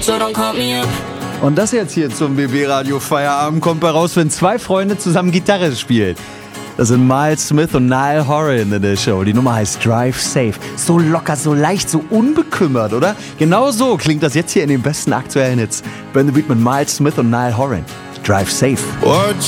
so don't call me up. Und das jetzt hier zum BB Radio Feierabend kommt bei raus, wenn zwei Freunde zusammen Gitarre spielen. Das sind Miles Smith und Niall Horan in der Show. Die Nummer heißt Drive Safe. So locker, so leicht, so unbekümmert, oder? Genau so klingt das jetzt hier in den besten aktuellen Hits. Burn the Beat mit Miles Smith und Niall Horan. Drive Safe.